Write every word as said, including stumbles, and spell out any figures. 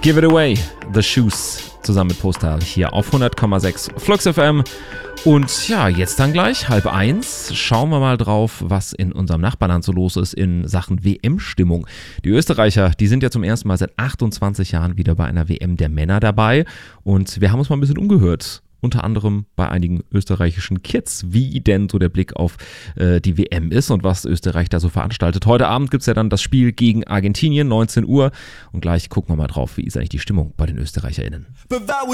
Give It Away, The Shoes, zusammen mit Postal hier auf hundert Komma sechs Flux F M. Und ja, jetzt dann gleich, halb eins, schauen wir mal drauf, was in unserem Nachbarland so los ist in Sachen W M-Stimmung. Die Österreicher, die sind ja zum ersten Mal seit achtundzwanzig Jahren wieder bei einer W M der Männer dabei. Und wir haben uns mal ein bisschen umgehört. Unter anderem bei einigen österreichischen Kids, wie denn so der Blick auf äh, die W M ist und was Österreich da so veranstaltet. Heute Abend gibt es ja dann das Spiel gegen Argentinien, neunzehn Uhr. Und gleich gucken wir mal drauf, wie ist eigentlich die Stimmung bei den ÖsterreicherInnen.